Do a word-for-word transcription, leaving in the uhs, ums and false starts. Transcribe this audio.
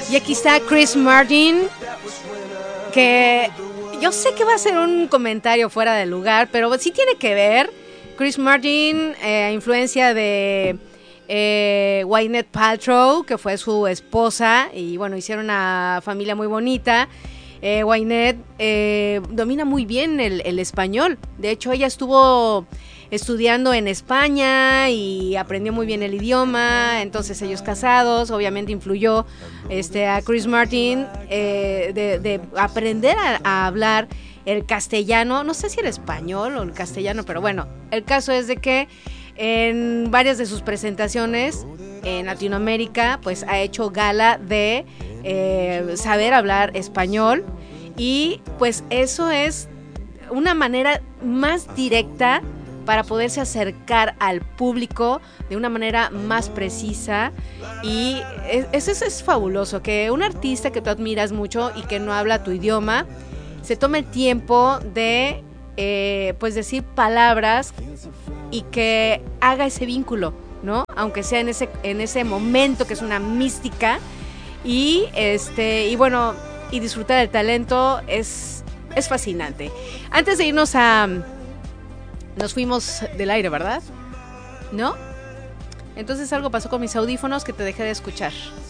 Y aquí está Chris Martin, que yo sé que va a ser un comentario fuera de lugar, pero sí tiene que ver. Chris Martin, eh, influencia de eh, Gwyneth Paltrow, que fue su esposa, y bueno, hicieron una familia muy bonita. Eh, Gwyneth eh, domina muy bien el, el español. De hecho, ella estuvo estudiando en España y aprendió muy bien el idioma. Entonces ellos casados, obviamente influyó este, a Chris Martin eh, de, de aprender a, a hablar el castellano. No sé si el español o el castellano, pero bueno, el caso es de que en varias de sus presentaciones en Latinoamérica pues ha hecho gala de eh, saber hablar español, y pues eso es una manera más directa para poderse acercar al público de una manera más precisa. Y eso es, es fabuloso, que un artista que tú admiras mucho y que no habla tu idioma se tome el tiempo de eh, pues decir palabras y que haga ese vínculo, ¿no? Aunque sea en ese, en ese momento que es una mística. Y este, y bueno, y disfrutar del talento es, es fascinante. Antes de irnos a... Nos fuimos del aire, ¿verdad? ¿No? Entonces algo pasó con mis audífonos que te dejé de escuchar.